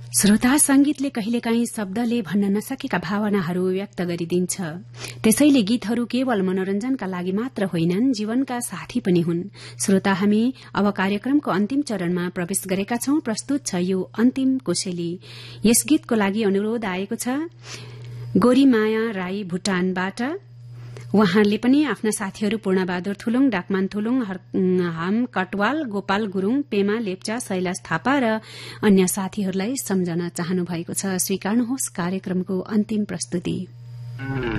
श्रोता, संगीतले कहिलेकाहीँ शब्दले भन्न नसकेका भावनाहरू व्यक्त गरिदिन्छ। त्यसैले गीतहरू केवल मनोरञ्जनका लागि मात्र होइनन्, जीवनका साथी पनि हुन्। श्रोता, हामी अब कार्यक्रमको अन्तिम चरणमा प्रवेश गरेका छौं। प्रस्तुत छ यो अन्तिम कोसेली। यस गीतको लागि अनुरोध आएको छ गोरीमाया राई भूटानबाट। उहाँले पनि आफ्ना साथीहरू पूर्णबहादुर थुलुङ, डाकमान थुलुङ, हाम कटवाल, गोपाल गुरूङ, पेमा लेप्चा, शैलाश थापा र अन्य साथीहरूलाई सम्झन चाहनु भएको छ। स्वीकार्नुहोस् कार्यक्रमको अन्तिम प्रस्तुति।